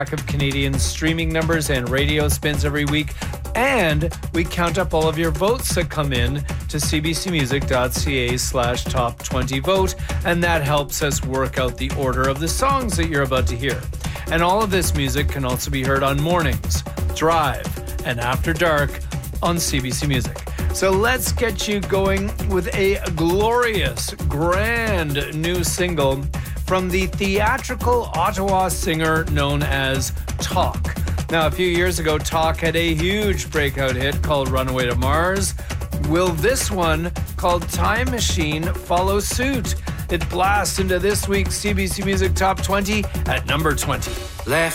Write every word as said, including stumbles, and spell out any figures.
of Canadian streaming numbers and radio spins every week. And we count up all of your votes that come in to cbcmusic.ca slash top 20 vote. And that helps us work out the order of the songs that you're about to hear. And all of this music can also be heard on Mornings, Drive, and After Dark on C B C Music. So let's get you going with a glorious, grand new single from the theatrical Ottawa singer known as Talk. Now, a few years ago, Talk had a huge breakout hit called Runaway to Mars. Will this one, called Time Machine, follow suit? It blasts into this week's C B C Music Top twenty at number twenty. Left